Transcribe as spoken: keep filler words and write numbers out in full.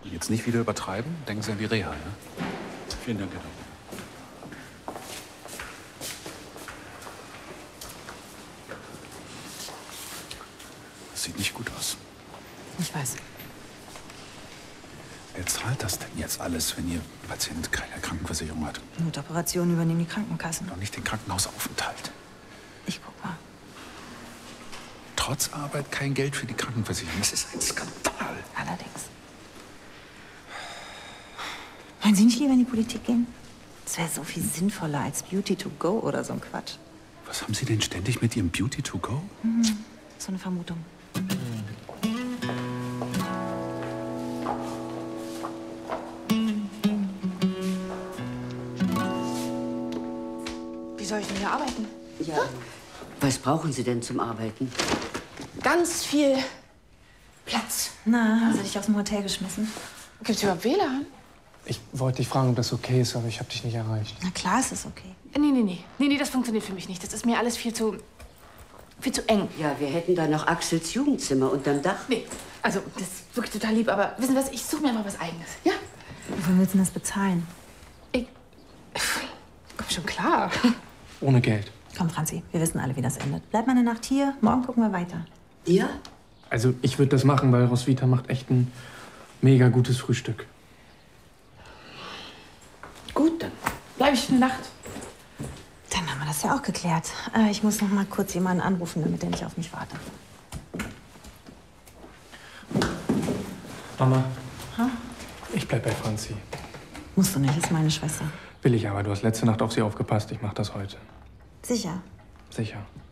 Jetzt nicht wieder übertreiben. Denken Sie an die Reha, ja? Vielen Dank, Herr Doktor. Das sieht nicht gut aus. Ich weiß. Wer zahlt das denn jetzt alles, wenn Ihr Patient keine Krankenversicherung hat? Notoperationen übernehmen die Krankenkassen. Noch nicht den Krankenhausaufenthalt. Ich guck mal. Trotz Arbeit kein Geld für die Krankenversicherung. Das ist ein Skandal. Allerdings. Wollen Sie nicht lieber in die Politik gehen? Das wäre so viel sinnvoller als Beauty to go oder so ein Quatsch. Was haben Sie denn ständig mit Ihrem Beauty to go? Mhm. So eine Vermutung. Wie soll ich denn hier arbeiten? Ja. Was brauchen Sie denn zum Arbeiten? Ganz viel Platz. Na, haben sie dich aus dem Hotel geschmissen? Gibt's überhaupt W L A N? Ich wollte dich fragen, ob das okay ist, aber ich habe dich nicht erreicht. Na klar, ist es okay. Nee, nee, nee. Nee, nee, das funktioniert für mich nicht. Das ist mir alles viel zu... viel zu eng. Ja, wir hätten da noch Axels Jugendzimmer unterm Dach. Nee, also, das ist wirklich total lieb, aber wissen Sie was? Ich suche mir einfach was Eigenes, ja? Wofür willst du denn das bezahlen? Ich... Komm schon klar. Ohne Geld. Komm, Franzi, wir wissen alle, wie das endet. Bleib mal eine Nacht hier, morgen gucken wir weiter. Ja? Also, ich würde das machen, weil Roswitha macht echt ein mega gutes Frühstück. Gut, dann bleibe ich eine Nacht. Dann haben wir das ja auch geklärt. Äh, ich muss noch mal kurz jemanden anrufen, damit der nicht auf mich wartet. Mama, Ha? ich bleib bei Franzi. Musst du nicht, ist meine Schwester. Will ich aber. Du hast letzte Nacht auf sie aufgepasst. Ich mach das heute. Sicher. Sicher.